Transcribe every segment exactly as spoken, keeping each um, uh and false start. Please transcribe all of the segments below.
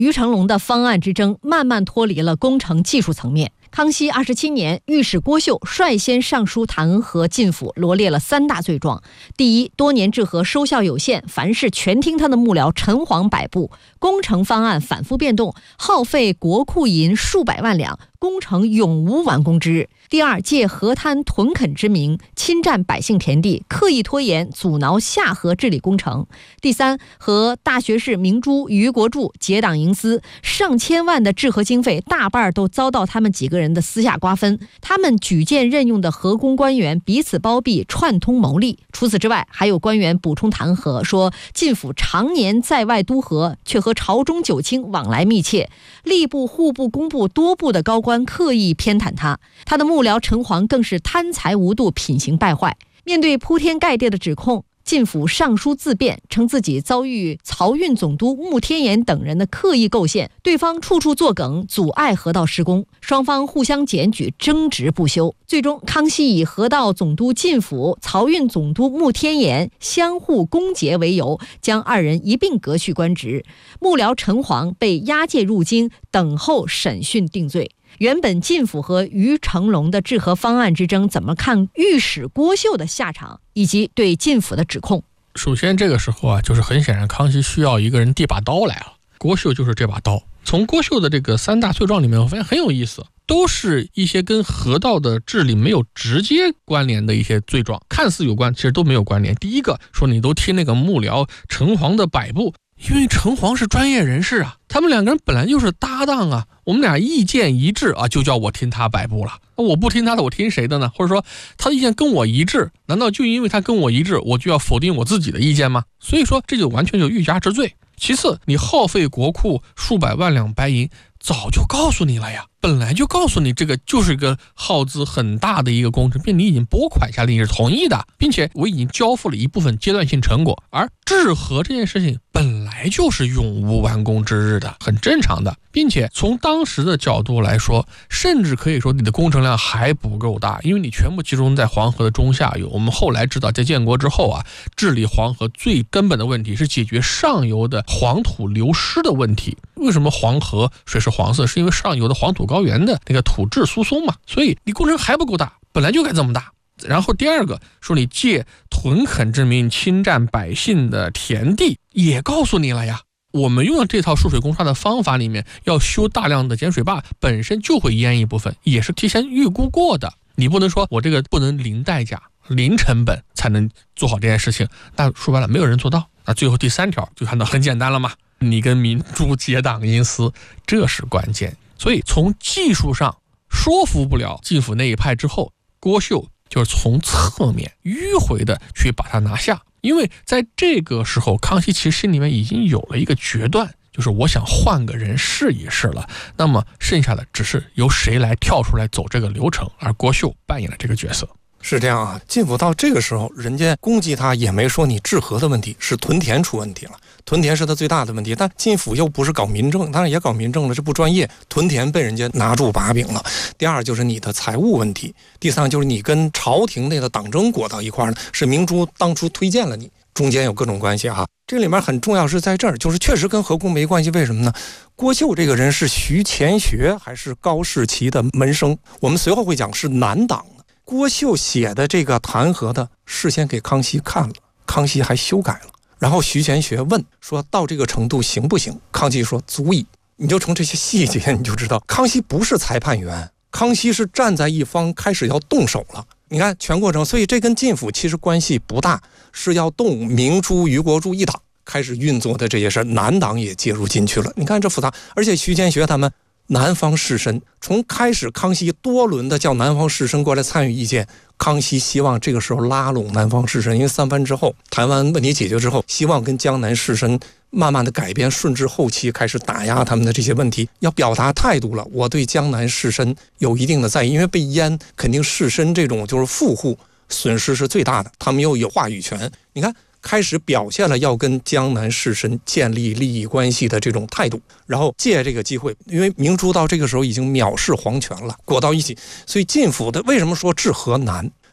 于成龙的方案之争慢慢脱离了工程技术层面。康熙二十七年，御史郭秀率先上书弹劾晋府，罗列了三大罪状：第一，多年治河收效有限，凡事全听他的幕僚陈黄摆布，工程方案反复变动，耗费国库银数百万两，工程永无完工之日；第二，借河滩屯垦之名，侵占百姓田地，刻意拖延阻挠下河治理工程；第三，和大学士明珠、于国柱结党营私，上千万的治河经费大半都遭到他们几个人的私下瓜分，他们举荐任用的河工官员彼此包庇，串通谋利。除此之外，还有官员补充弹劾说，晋府常年在外督河，却和朝中九卿往来密切，吏部、户部、工部多部的高官刻意偏袒他，他的幕僚陈黄更是贪财无度，品行败坏。面对铺天盖地的指控，晋府上书自辩，称自己遭遇漕运总督穆天言等人的刻意构陷，对方处处作梗，阻碍河道施工，双方互相检举，争执不休。最终，康熙以河道总督晋府、漕运总督穆天言相互攻讦为由，将二人一并革去官职。幕僚陈黄被押解入京，等候审讯定罪。原本晋府和于成龙的治河方案之争，怎么看御史郭秀的下场，以及对晋府的指控？ 首先这个时候啊，就是很显然康熙需要一个人递把刀来了，郭秀就是这把刀。从郭秀的这个三大罪状里面，我发现很有意思，都是一些跟河道的治理没有直接关联的一些罪状，看似有关，其实都没有关联。第一个说你都听那个幕僚陈黄的摆布，因为陈黄是专业人士啊，他们两个人本来就是搭档啊，我们俩意见一致啊，就叫我听他摆布了。我不听他的，我听谁的呢？或者说他的意见跟我一致，难道就因为他跟我一致，我就要否定我自己的意见吗？所以说这就完全就欲加之罪。其次，你耗费国库数百万两白银，早就告诉你了呀，本来就告诉你这个就是一个耗资很大的一个工程，并你已经拨款下来，你是同意的，并且我已经交付了一部分阶段性成果。而治河这件事情本来就是永无完工之日的，很正常的，并且从当时的角度来说，甚至可以说你的工程量还不够大，因为你全部集中在黄河的中下游。我们后来知道，在建国之后啊，治理黄河最根本的问题是解决上游的黄土流失的问题。为什么黄河水是黄色？是因为上游的黄土高原的那个土质疏松嘛，所以你工程还不够大，本来就该这么大。然后第二个说你借屯垦之名侵占百姓的田地，也告诉你了呀，我们用了这套疏水攻刷的方法里面，要修大量的碱水坝，本身就会淹一部分，也是提前预估过的。你不能说我这个不能零代价零成本才能做好这件事情，那说白了没有人做到。那最后第三条就看到很简单了嘛，你跟民主结党营私，这是关键。所以从技术上说服不了晋府那一派之后，郭秀就是从侧面迂回的去把他拿下。因为在这个时候，康熙其实心里面已经有了一个决断，就是我想换个人试一试了，那么剩下的只是由谁来跳出来走这个流程，而郭秀扮演了这个角色。 是这样啊，晋府到这个时候，人家攻击他也没说你治河的问题，是屯田出问题了，屯田是他最大的问题。但晋府又不是搞民政，当然也搞民政了，这不专业，屯田被人家拿住把柄了。第二就是你的财务问题，第三就是你跟朝廷内的党争裹到一块儿，是明珠当初推荐了你，中间有各种关系哈。这里面很重要是在这儿，就是确实跟河工没关系。为什么呢？郭秀这个人是徐乾学还是高士奇的门生，我们随后会讲是南党。郭秀写的这个弹劾的事先给康熙看了，康熙还修改了，然后徐乾学问说到这个程度行不行，康熙说足以。你就从这些细节你就知道，康熙不是裁判员，康熙是站在一方开始要动手了。你看全过程，所以这跟晋府其实关系不大，是要动明珠、于国柱一党开始运作的这些事，南党也介入进去了。你看这复杂，而且徐乾学他们南方士绅，从开始康熙多轮的叫南方士绅过来参与意见，康熙希望这个时候拉拢南方士绅，因为三藩之后台湾问题解决之后，希望跟江南士绅慢慢的改编，顺治后期开始打压他们的这些问题，要表达态度了，我对江南士绅有一定的在意，因为被淹肯定士绅这种就是富户损失是最大的，他们又有话语权，你看开始表现了要跟江南士绅建立利益关系的这种态度，然后借这个机会，因为明珠到这个时候已经藐视皇权了，裹到一起，所以晋府的为什么说治河难？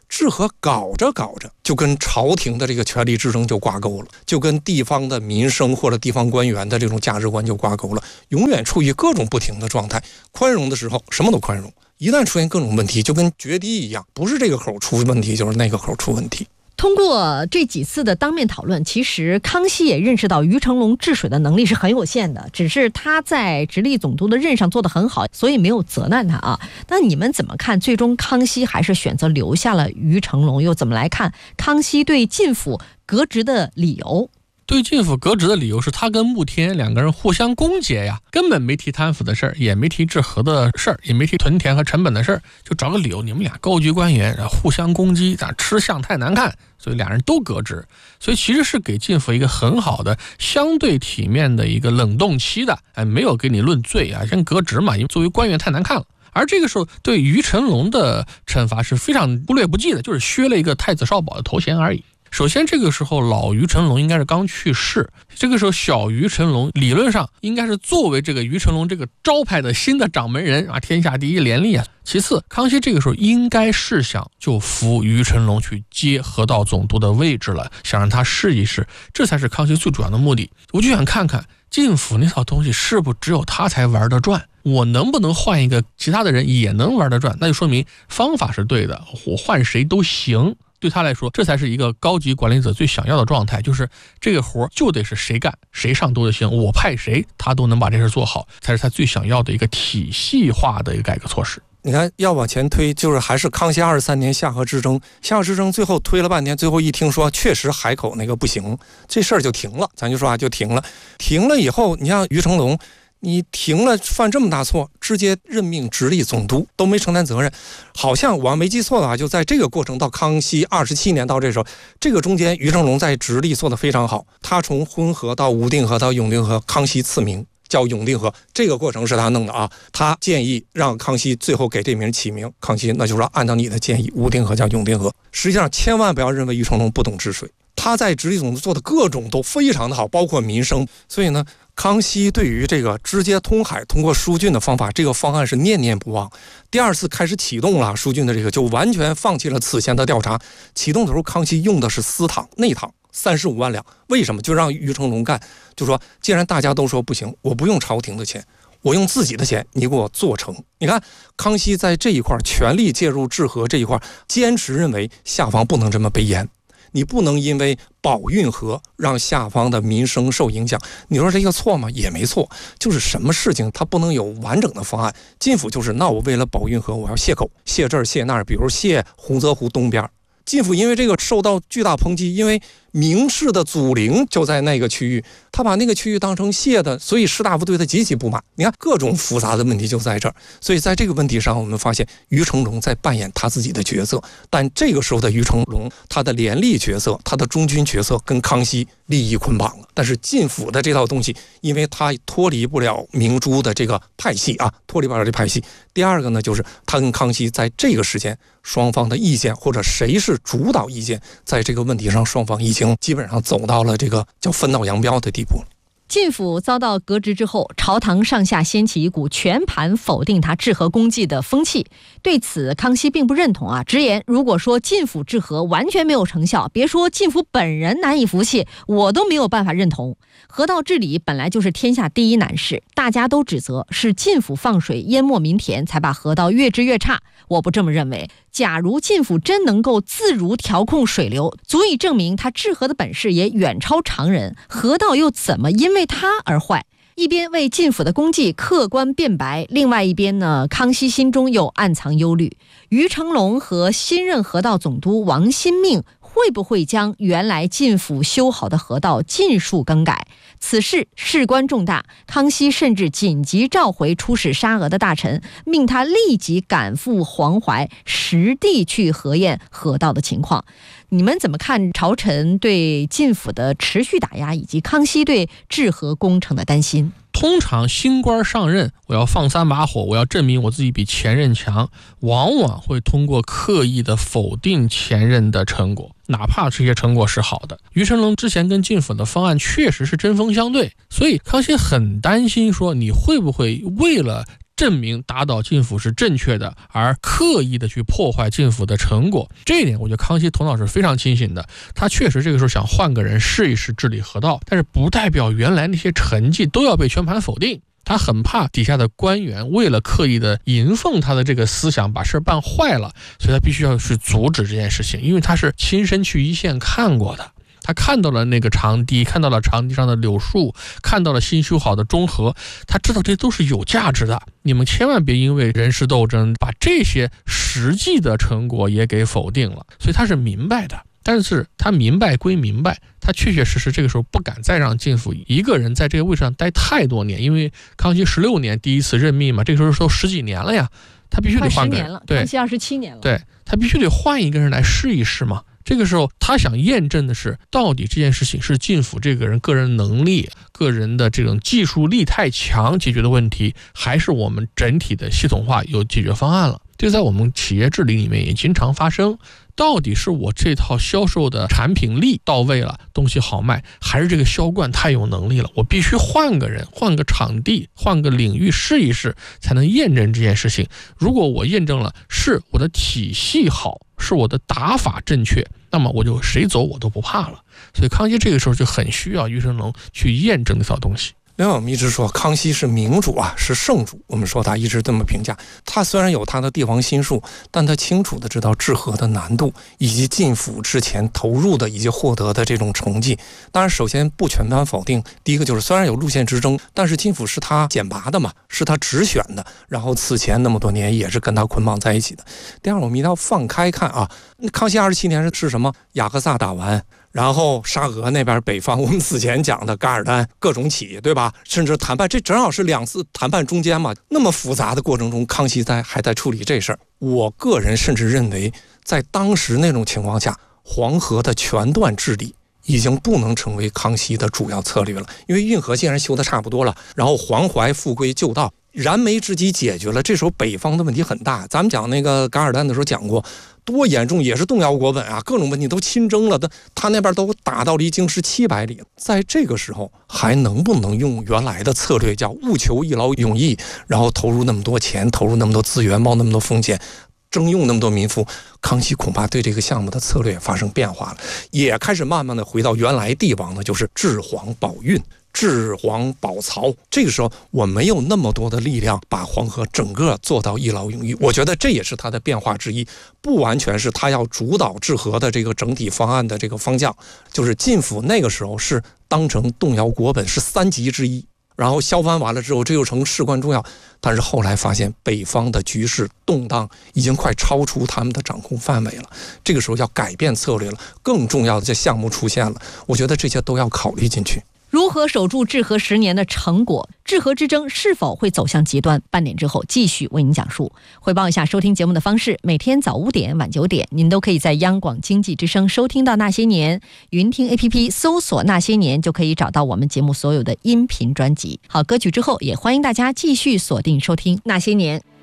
治河搞着搞着就跟朝廷的这个权力之争就挂钩了，就跟地方的民生或者地方官员的这种价值观就挂钩了，永远处于各种不停的状态。宽容的时候什么都宽容，一旦出现各种问题，就跟决堤一样，不是这个口出问题就是那个口出问题。 通过这几次的当面讨论，其实康熙也认识到于成龙治水的能力是很有限的，只是他在直隶总督的任上做得很好，所以没有责难他啊。那你们怎么看？最终康熙还是选择留下了于成龙，又怎么来看康熙对晋府革职的理由？ 对晋府革职的理由是他跟穆天两个人互相攻讦呀，根本没提贪腐的事儿，也没提治河的事儿，也没提屯田和成本的事儿，就找个理由，你们俩高级官员互相攻击，吃相太难看，所以俩人都革职。所以其实是给晋府一个很好的相对体面的一个冷冻期的，哎，没有给你论罪啊，先革职嘛，因为作为官员太难看了。而这个时候对于成龙的惩罚是非常忽略不计的，就是削了一个太子少保的头衔而已。首先这个时候老于成龙应该是刚去世，这个时候小于成龙理论上应该是作为这个于成龙这个招牌的新的掌门人啊，天下第一廉吏啊。其次康熙这个时候应该是想就扶于成龙去接河道总督的位置了，想让他试一试，这才是康熙最主要的目的。我就想看看晋府那套东西是不是只有他才玩得转，我能不能换一个其他的人也能玩得转，那就说明方法是对的，我换谁都行。对他来说这才是一个高级管理者最想要的状态，就是这个活就得是谁干谁上都行，我派谁他都能把这事做好，才是他最想要的一个体系化的一个改革措施。 你看要往前推，就是还是康熙二十三年夏河之争，夏河之争最后推了半天，最后一听说确实海口那个不行，这事儿就停了，咱就说啊就停了。停了以后你像于成龙，你停了犯这么大错，直接任命直隶总督都没承担责任。好像我没记错的话，就在这个过程到康熙二十七年到这时候，这个中间于成龙在直隶做得非常好，他从浑河到武定河到永定河，康熙赐名叫永定河，这个过程是他弄的啊。他建议让康熙最后给这名起名，康熙那就说按照你的建议，武定河叫永定河。实际上千万不要认为于成龙不懂治水，他在直隶总督做的各种都非常的好，包括民生。所以呢康熙对于这个直接通海通过疏浚的方法，这个方案是念念不忘。第二次开始启动了疏浚的这个，就完全放弃了此前的调查。启动的时候康熙用的是私帑内帑三十五万两，为什么？就让于成龙干，就说既然大家都说不行，我不用朝廷的钱，我用自己的钱，你给我做成。你看康熙在这一块全力介入治河这一块，坚持认为下方不能这么被淹，你不能因为保运河让下方的民生受影响。你说这个错吗？也没错，就是什么事情它不能有完整的方案。晋府就是那我为了保运河我要泄口，泄这儿泄那儿，比如泄洪泽湖东边。晋府因为这个受到巨大抨击，因为明氏的祖陵就在那个区域，他把那个区域当成泄的，所以士大夫对他极其不满。你看各种复杂的问题就在这儿，所以在这个问题上我们发现于成龙在扮演他自己的角色，但这个时候的于成龙他的廉吏角色，他的中军角色跟康熙利益捆绑了。但是晋府的这套东西因为他脱离不了明珠的这个派系啊，脱离不了这派系。第二个呢就是他跟康熙在这个时间双方的意见或者谁是主导意见，在这个问题上双方已经基本上走到了这个叫分道扬镳的地步了。 晋府遭到革职之后，朝堂上下掀起一股全盘否定他治河功绩的风气。对此康熙并不认同啊，直言如果说晋府治河完全没有成效，别说晋府本人难以服气，我都没有办法认同。河道治理本来就是天下第一难事，大家都指责是晋府放水淹没民田，才把河道越治越差。我不这么认为，假如晋府真能够自如调控水流，足以证明他治河的本事也远超常人，河道又怎么因为他而坏？一边为晋府的功绩客观辩白，另外一边呢，康熙心中又暗藏忧虑。于成龙和新任河道总督王新命会不会将原来晋府修好的河道尽数更改？此事事关重大，康熙甚至紧急召回出使沙俄的大臣，命他立即赶赴黄淮，实地去核验河道的情况。你们怎么看朝臣对晋府的持续打压，以及康熙对治河工程的担心？ 通常新官上任，我要放三把火，我要证明我自己比前任强，往往会通过刻意的否定前任的成果，哪怕这些成果是好的。于成龙之前跟晋府的方案确实是针锋相对，所以康熙很担心说你会不会为了证明打倒晋府是正确的，而刻意的去破坏晋府的成果。这一点我觉得康熙头脑是非常清醒的，他确实这个时候想换个人试一试治理河道，但是不代表原来那些成绩都要被全盘否定。他很怕底下的官员为了刻意的迎奉他的这个思想把事办坏了，所以他必须要去阻止这件事情，因为他是亲身去一线看过的，他看到了那个长堤，看到了长堤上的柳树，看到了新修好的中河，他知道这都是有价值的。你们千万别因为人事斗争把这些实际的成果也给否定了，所以他是明白的。但是他明白归明白，他确确实实这个时候不敢再让晋府一个人在这个位置上待太多年，因为康熙十六年第一次任命嘛，这个时候都十几年了呀，他必须得换个人。 对，康熙二十七年了， 对，他必须得换一个人来试一试嘛。这个时候他想验证的是，到底这件事情是晋府这个人个人能力、个人的这种技术力太强解决的问题，还是我们整体的系统化有解决方案了。这在我们企业治理里面也经常发生，到底是我这套销售的产品力到位了，东西好卖，还是这个销冠太有能力了，我必须换个人，换个场地，换个领域试一试，才能验证这件事情。如果我验证了是我的体系好，是我的打法正确，那么我就谁走我都不怕了。所以康熙这个时候就很需要余承龙去验证这套东西。 另外我们一直说康熙是明主啊，是圣主，我们说他一直这么评价。他虽然有他的帝王心术，但他清楚的知道治河的难度，以及晋府之前投入的以及获得的这种成绩。当然首先不全盘否定，第一个就是虽然有路线之争，但是晋府是他选拔的嘛，是他直选的，然后此前那么多年也是跟他捆绑在一起的。第二我们一定要放开看啊，康熙二十七年是什么？雅各萨打完，然后沙俄那边北方，我们此前讲的噶尔丹各种起，对吧？甚至谈判，这正好是两次谈判中间嘛，那么复杂的过程中，康熙在还在处理这事儿。我个人甚至认为，在当时那种情况下，黄河的全段治理已经不能成为康熙的主要策略了，因为运河既然修得差不多了，然后黄淮复归旧道，燃眉之急解决了，这时候北方的问题很大。咱们讲那个噶尔丹的时候讲过，多严重，也是动摇国本啊，各种问题都亲征了，他那边都打到离京师七百里。在这个时候还能不能用原来的策略，叫务求一劳永逸，然后投入那么多钱，投入那么多资源，冒那么多风险，征用那么多民夫？康熙恐怕对这个项目的策略发生变化了，也开始慢慢的回到原来帝王的，就是治黄保运，治黄保曹。这个时候我没有那么多的力量把黄河整个做到一劳永逸，我觉得这也是他的变化之一，不完全是他要主导治河的这个整体方案的这个方向。就是晋府那个时候是当成动摇国本，是三急之一，然后削藩完了之后，这又成事关重要。但是后来发现北方的局势动荡，已经快超出他们的掌控范围了，这个时候要改变策略了，更重要的这项目出现了，我觉得这些都要考虑进去。 如何守住治河十年的成果？治河之争是否会走向极端？半点之后继续为您讲述。汇报一下收听节目的方式：每天早五点、晚九点，您都可以在央广经济之声收听到《那些年》，云听 A P P 搜索《那些年》就可以找到我们节目所有的音频专辑。好，歌曲之后也欢迎大家继续锁定收听《那些年》。